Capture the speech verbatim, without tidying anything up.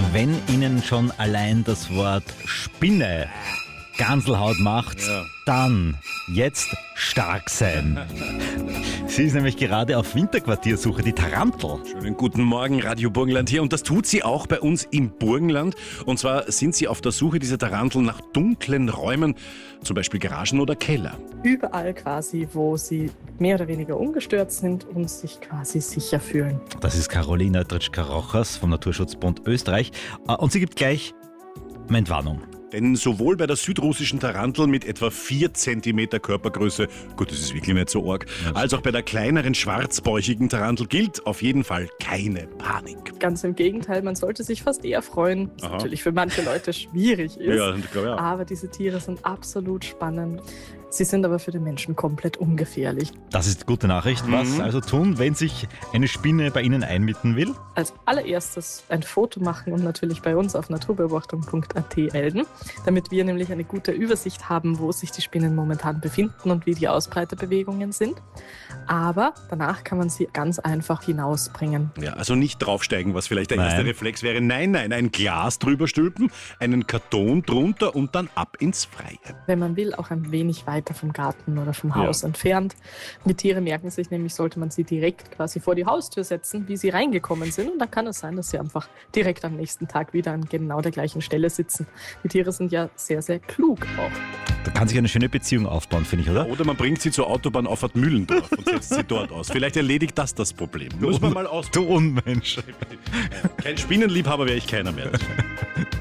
Wenn Ihnen schon allein das Wort Spinne Ganselhaut macht, Ja. dann jetzt stark sein. Sie ist nämlich gerade auf Winterquartiersuche, die Tarantel. Schönen guten Morgen, Radio Burgenland hier. Und das tut sie auch bei uns im Burgenland. Und zwar sind sie auf der Suche dieser Tarantel nach dunklen Räumen, zum Beispiel Garagen oder Keller. Überall quasi, wo sie mehr oder weniger ungestört sind und sich quasi sicher fühlen. Das ist Carolina Tritschka-Rochers vom Naturschutzbund Österreich. Und sie gibt gleich eine Entwarnung. Denn sowohl bei der südrussischen Tarantel mit etwa vier Zentimeter Körpergröße, gut, das ist wirklich nicht so arg, als auch bei der kleineren schwarzbäuchigen Tarantel gilt auf jeden Fall keine Panik. Ganz im Gegenteil, man sollte sich fast eher freuen, was Aha. natürlich für manche Leute schwierig ist. Ja, ich glaube ja. Aber diese Tiere sind absolut spannend. Sie sind aber für den Menschen komplett ungefährlich. Das ist die gute Nachricht. Was also tun, wenn sich eine Spinne bei Ihnen einmieten will? Als allererstes ein Foto machen und natürlich bei uns auf naturbeobachtung punkt a t melden, damit wir nämlich eine gute Übersicht haben, wo sich die Spinnen momentan befinden und wie die Ausbreiterbewegungen sind. Aber danach kann man sie ganz einfach hinausbringen. Ja, also nicht draufsteigen, was vielleicht der Nein. erste Reflex wäre. Nein, nein, ein Glas drüber stülpen, einen Karton drunter und dann ab ins Freie. Wenn man will, auch ein wenig weiter vom Garten oder vom Haus Ja. entfernt. Die Tiere merken sich nämlich, sollte man sie direkt quasi vor die Haustür setzen, wie sie reingekommen sind. Und dann kann es sein, dass sie einfach direkt am nächsten Tag wieder an genau der gleichen Stelle sitzen. Die Tiere sind ja sehr, sehr klug auch. Da kann sich eine schöne Beziehung aufbauen, finde ich, oder? Oder man bringt sie zur Autobahn Auffahrt Mühlendorf und setzt sie dort aus. Vielleicht erledigt das das Problem. Muss man mal aus. Du Unmensch. Kein Spinnenliebhaber wäre ich keiner mehr.